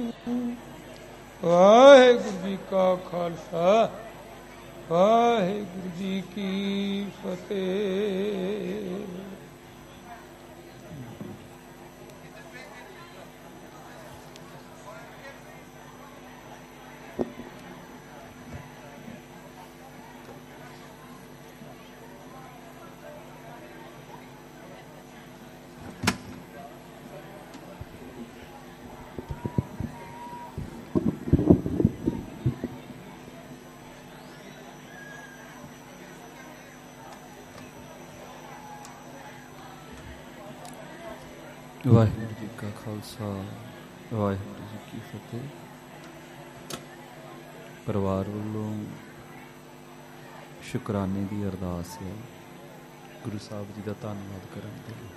ਵਾਹਿਗੁਰੂ ਜੀ ਕਾ ਖਾਲਸਾ, ਵਾਹਿਗੁਰੂ ਜੀ ਕੀ ਫਤਿਹ। ਵਾਹਿਗੁਰੂ ਜੀ ਕਾ ਖਾਲਸਾ, ਵਾਹਿਗੁਰੂ ਜੀ ਕੀ ਫਤਿਹ। ਪਰਿਵਾਰ ਵੱਲੋਂ ਸ਼ੁਕਰਾਨੇ ਦੀ ਅਰਦਾਸ ਹੈ ਗੁਰੂ ਸਾਹਿਬ ਜੀ ਦਾ ਧੰਨਵਾਦ ਕਰਨ ਦੇ ਲਈ।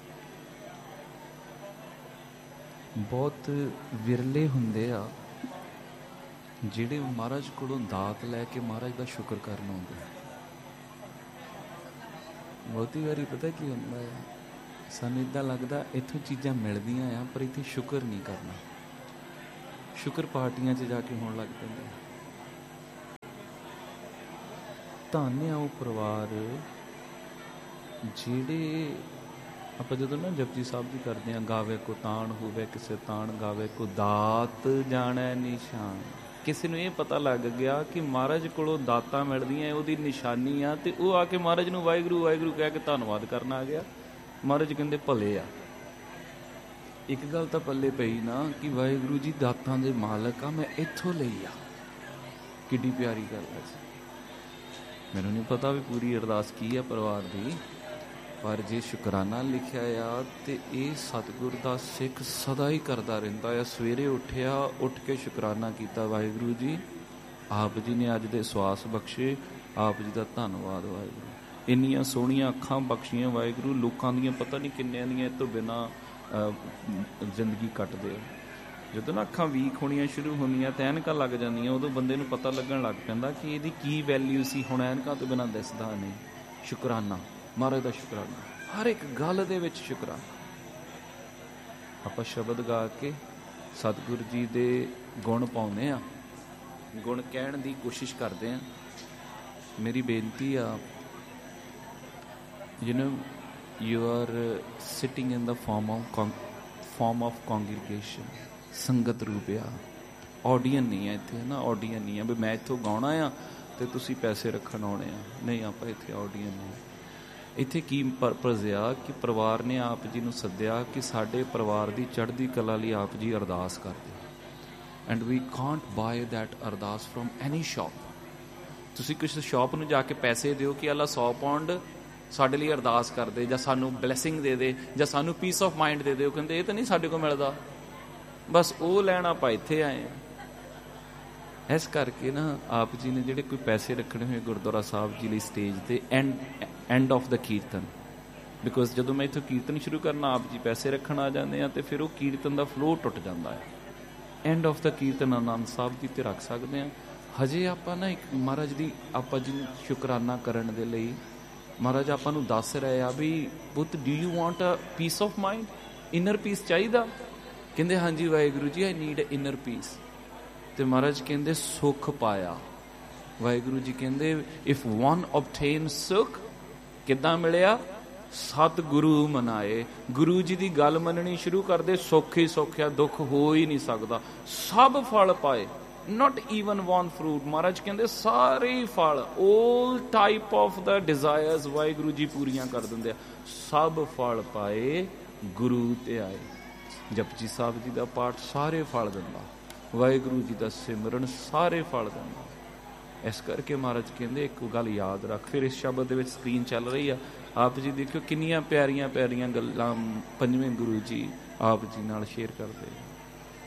ਬਹੁਤ ਵਿਰਲੇ ਹੁੰਦੇ ਆ ਜਿਹੜੇ ਮਹਾਰਾਜ ਕੋਲੋਂ ਦਾਤ ਲੈ ਕੇ ਮਹਾਰਾਜ ਦਾ ਸ਼ੁਕਰ ਕਰਨ ਆਉਂਦੇ। ਬਹੁਤੀ ਵਾਰੀ ਪਤਾ ਕੀ ਹੁੰਦਾ ਹੈ, ਸਾਨੂੰ ਇੱਦਾਂ ਲੱਗਦਾ ਇੱਥੋਂ ਚੀਜ਼ਾਂ ਮਿਲਦੀਆਂ ਆ ਪਰ ਇੱਥੇ ਸ਼ੁਕਰ ਨਹੀਂ ਕਰਨਾ। ਸ਼ੁਕਰ ਪਾਰਟੀਆਂ 'ਚ ਜਾ ਕੇ ਹੋਣ ਲੱਗ ਪੈਂਦੇ। ਧੰਨ ਆ ਉਹ ਪਰਿਵਾਰ ਜਿਹੜੇ ਆਪਾਂ ਜਦੋਂ ਨਾ ਜਪਜੀ ਸਾਹਿਬ ਜੀ ਕਰਦੇ ਹਾਂ, ਗਾਵੇ ਕੋ ਤਾਣ ਹੋਵੇ ਕਿਸੇ ਤਾਣ, ਗਾਵੇ ਕੋ ਦਾਤ ਜਾਣੈ ਨਿਸ਼ਾਨ। ਕਿਸੇ ਨੂੰ ਇਹ ਪਤਾ ਲੱਗ ਗਿਆ ਕਿ ਮਹਾਰਾਜ ਕੋਲੋਂ ਦਾਤਾਂ ਮਿਲਦੀਆਂ, ਉਹਦੀ ਨਿਸ਼ਾਨੀ ਆ, ਤੇ ਉਹ ਆ ਕੇ ਮਹਾਰਾਜ ਨੂੰ ਵਾਹਿਗੁਰੂ ਵਾਹਿਗੁਰੂ ਕਹਿ ਕੇ ਧੰਨਵਾਦ ਕਰਨ ਆ ਗਿਆ। ਮਹਾਰਾਜ ਕਹਿੰਦੇ ਭਲੇ ਆ। ਇੱਕ ਗੱਲ ਤਾਂ ਪੱਲੇ ਪਈ ਨਾ ਕਿ ਵਾਹਿਗੁਰੂ ਜੀ ਦਾਤਾਂ ਦੇ ਮਾਲਕ ਆ, ਮੈਂ ਇੱਥੋਂ ਲਈ ਆ। ਕਿੱਡੀ ਪਿਆਰੀ ਗੱਲ ਹੈ। ਮੈਨੂੰ ਨਹੀਂ ਪਤਾ ਵੀ ਪੂਰੀ ਅਰਦਾਸ ਕੀ ਆ ਪਰਿਵਾਰ ਦੀ, ਪਰ ਜੇ ਸ਼ੁਕਰਾਨਾ ਲਿਖਿਆ ਆ ਤੇ ਇਹ ਸਤਿਗੁਰ ਦਾ ਸਿੱਖ ਸਦਾ ਹੀ ਕਰਦਾ ਰਹਿੰਦਾ ਆ। ਸਵੇਰੇ ਉੱਠਿਆ, ਉੱਠ ਕੇ ਸ਼ੁਕਰਾਨਾ ਕੀਤਾ, ਵਾਹਿਗੁਰੂ ਜੀ ਆਪ ਜੀ ਨੇ ਅੱਜ ਦੇ ਸਵਾਸ ਬਖਸ਼ੇ, ਆਪ ਜੀ ਦਾ ਧੰਨਵਾਦ ਵਾਹਿਗੁਰੂ। ਇੰਨੀਆਂ ਸੋਹਣੀਆਂ ਅੱਖਾਂ ਬਖਸ਼ੀਆਂ ਵਾਹਿਗੁਰੂ, ਲੋਕਾਂ ਦੀਆਂ ਪਤਾ ਨਹੀਂ ਕਿੰਨਿਆਂ ਦੀਆਂ ਇਹ ਤੋਂ ਬਿਨਾਂ ਜ਼ਿੰਦਗੀ ਕੱਟਦੇ ਆ। ਜਦੋਂ ਨਾ ਅੱਖਾਂ ਵੀਕ ਹੋਣੀਆਂ ਸ਼ੁਰੂ ਹੁੰਦੀਆਂ ਤੇ ਐਨਕਾਂ ਲੱਗ ਜਾਂਦੀਆਂ, ਉਦੋਂ ਬੰਦੇ ਨੂੰ ਪਤਾ ਲੱਗਣ ਲੱਗ ਪੈਂਦਾ ਕਿ ਇਹਦੀ ਕੀ ਵੈਲਿਊ ਸੀ। ਹੁਣ ਐਨਕਾਂ ਤੋਂ ਬਿਨਾਂ ਦਿਸਦਾ ਨਹੀਂ। ਸ਼ੁਕਰਾਨਾ, ਮਹਾਰਾਜ ਦਾ ਸ਼ੁਕਰਾਨਾ, ਹਰ ਇੱਕ ਗੱਲ ਦੇ ਵਿੱਚ ਸ਼ੁਕਰਾਨਾ। ਆਪਾਂ ਸ਼ਬਦ ਗਾ ਕੇ ਸਤਿਗੁਰੂ ਜੀ ਦੇ ਗੁਣ ਪਾਉਂਦੇ ਹਾਂ, ਗੁਣ ਕਹਿਣ ਦੀ ਕੋਸ਼ਿਸ਼ ਕਰਦੇ ਹਾਂ। ਮੇਰੀ ਬੇਨਤੀ ਆ, you know, you are sitting in the form of congregation, ਸੰਗਤ ਰੂਪ ਆ, ਆਡੀਅਨ ਨਹੀਂ ਆ ਇੱਥੇ, ਹੈ ਨਾ। ਆਡੀਅਨ ਨਹੀਂ ਆ ਵੀ ਮੈਂ ਇੱਥੋਂ ਗਾਉਣਾ ਆ ਤੇ ਤੁਸੀਂ ਪੈਸੇ ਰੱਖਣ ਆਉਣੇ ਆ, ਨਹੀਂ। ਆਪਾਂ ਇੱਥੇ ਆਡੀਅਨ ਨਹੀਂ। ਇੱਥੇ ਕੀ ਪਰਪਜ਼ ਆ ਕਿ ਪਰਿਵਾਰ ਨੇ ਆਪ ਜੀ ਨੂੰ ਸੱਦਿਆ ਕਿ ਸਾਡੇ ਪਰਿਵਾਰ ਦੀ ਚੜ੍ਹਦੀ ਕਲਾ ਲਈ ਆਪ ਜੀ ਅਰਦਾਸ ਕਰਦੇ। And we Kant bye that ਅਰਦਾਸ ਫਰੋਮ ਐਨੀ ਸ਼ਾਪ। ਤੁਸੀਂ ਕਿਸੇ ਸ਼ਾਪ ਨੂੰ ਜਾ ਕੇ ਪੈਸੇ ਦਿਓ ਕਿ ਅੱਲਾ 100 ਪਾਉਂਡ ਸਾਡੇ ਲਈ ਅਰਦਾਸ ਕਰਦੇ, ਜਾਂ ਸਾਨੂੰ ਬਲੈਸਿੰਗ ਦੇ ਦੇ, ਜਾਂ ਸਾਨੂੰ ਪੀਸ ਆਫ ਮਾਈਂਡ ਦੇ ਦੇ। ਉਹ ਕਹਿੰਦੇ ਇਹ ਤਾਂ ਨਹੀਂ ਸਾਡੇ ਕੋਲ ਮਿਲਦਾ। ਬਸ ਉਹ ਲੈਣ ਆਪਾਂ ਇੱਥੇ ਆਏ ਹਾਂ। ਇਸ ਕਰਕੇ ਨਾ ਆਪ ਜੀ ਨੇ ਜਿਹੜੇ ਕੋਈ ਪੈਸੇ ਰੱਖਣੇ ਹੋਏ ਗੁਰਦੁਆਰਾ ਸਾਹਿਬ ਜੀ ਲਈ ਸਟੇਜ ਤੇ end of the kirtan, because ਜਦੋਂ ਮੈਂ ਇੱਥੋਂ ਕੀਰਤਨ ਸ਼ੁਰੂ ਕਰਨਾ ਆਪ ਜੀ ਪੈਸੇ ਰੱਖਣ ਆ ਜਾਂਦੇ ਆ ਤੇ ਫਿਰ ਉਹ ਕੀਰਤਨ ਦਾ ਫਲੋ ਟੁੱਟ ਜਾਂਦਾ ਹੈ। ਐਂਡ ਆਫ ਦਾ ਕੀਰਤਨ ਆਨੰਦ ਸਾਹਿਬ ਜੀ ਤੇ ਰੱਖ ਸਕਦੇ ਹਾਂ। ਹਜੇ ਆਪਾਂ ਨਾ ਇੱਕ ਮਹਾਰਾਜ ਦੀ ਆਪਾਂ ਜੀ ਨੂੰ ਸ਼ੁਕਰਾਨਾ ਕਰਨ ਦੇ ਲਈ ਮਹਾਰਾਜ ਆਪਾਂ ਨੂੰ ਦੱਸ ਰਹੇ ਆ ਵੀ ਪੁੱਤ, do you want a piece of mind, inner piece ਚਾਹੀਦਾ? ਕਹਿੰਦੇ ਹਾਂਜੀ Waheguru ji, I need inner piece. ਤੇ ਮਹਾਰਾਜ ਕਹਿੰਦੇ ਸੁੱਖ ਪਾਇਆ। ਵਾਹਿਗੁਰੂ ਜੀ ਕਹਿੰਦੇ ਇਫ ਵਨ ਓਬਟੇਨ ਸੁੱਖ, ਕਿੱਦਾਂ ਮਿਲਿਆ? ਸਤਿਗੁਰੂ ਮਨਾਏ। ਗੁਰੂ ਜੀ ਦੀ ਗੱਲ ਮੰਨਣੀ ਸ਼ੁਰੂ ਕਰਦੇ, ਸੁੱਖ ਹੀ ਸੁੱਖ ਆ, ਦੁੱਖ ਹੋ ਹੀ ਨਹੀਂ ਸਕਦਾ। ਸਭ ਫਲ ਪਾਏ, not even one fruit। ਮਹਾਰਾਜ ਕਹਿੰਦੇ ਸਾਰੇ ਫਲ, all type of the desires Waheguru ji ਪੂਰੀਆਂ ਕਰ ਦਿੰਦੇ ਆ। ਸਭ ਫਲ ਪਾਏ, ਗੁਰੂ ਤੇ ਆਏ। ਜਪਜੀ ਸਾਹਿਬ ਜੀ ਦਾ ਪਾਠ ਸਾਰੇ ਫਲ ਦਿੰਦਾ, ਵਾਹਿਗੁਰੂ ਜੀ ਦਾ ਸਿਮਰਨ ਸਾਰੇ ਫਲ ਦਿੰਦਾ। ਇਸ ਕਰਕੇ ਮਹਾਰਾਜ ਕਹਿੰਦੇ ਇੱਕ ਗੱਲ ਯਾਦ ਰੱਖ। ਫਿਰ ਇਸ ਸ਼ਬਦ ਦੇ ਵਿੱਚ ਸਕਰੀਨ ਚੱਲ ਰਹੀ ਆ, ਆਪ ਜੀ ਦੇਖਿਓ ਕਿੰਨੀਆਂ ਪਿਆਰੀਆਂ ਪਿਆਰੀਆਂ ਗੱਲਾਂ ਪੰਜਵੇਂ ਗੁਰੂ ਜੀ ਆਪ ਜੀ ਨਾਲ ਸ਼ੇਅਰ ਕਰਦੇ।